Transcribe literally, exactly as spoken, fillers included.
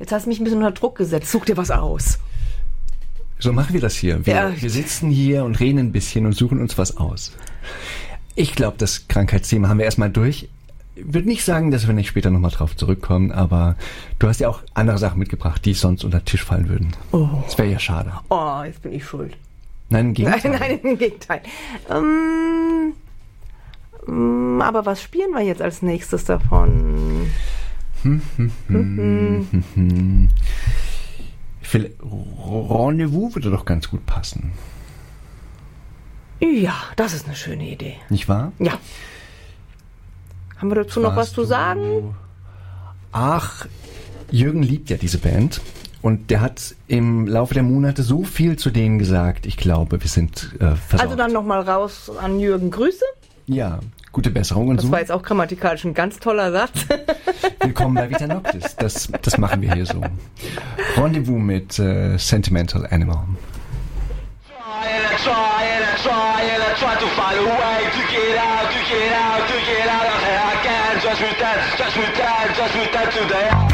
Jetzt hast du mich ein bisschen unter Druck gesetzt. Such dir was aus. So machen wir das hier. Wir, Ja. wir sitzen hier und reden ein bisschen und suchen uns was aus. Ich glaube, das Krankheitsthema haben wir erstmal durch. Ich würde nicht sagen, dass wir nicht später nochmal drauf zurückkommen, aber du hast ja auch andere Sachen mitgebracht, die sonst unter den Tisch fallen würden. Oh. Das wäre ja schade. Oh, jetzt bin ich schuld. Nein, im Gegenteil. Nein, nein, im Gegenteil. Ähm, ähm, aber was spielen wir jetzt als nächstes davon? Hm, hm, hm, hm, hm. Vielleicht Rendezvous würde doch ganz gut passen. Ja, das ist eine schöne Idee. Nicht wahr? Ja. Haben wir dazu noch was Warst zu du- sagen? Ach, Jürgen liebt ja diese Band. Und der hat im Laufe der Monate so viel zu denen gesagt. Ich glaube, wir sind äh, versorgt. Also dann nochmal raus an Jürgen. Grüße. Ja, gute Besserung und Das so. war jetzt auch grammatikalisch ein ganz toller Satz. Willkommen bei Vita Noctis. Das, das machen wir hier so. Rendezvous mit äh, Sentimental Animal. And I try and I try and I try to find a way to get out, to get out, to get out of here. I can't just pretend, just pretend, just pretend today.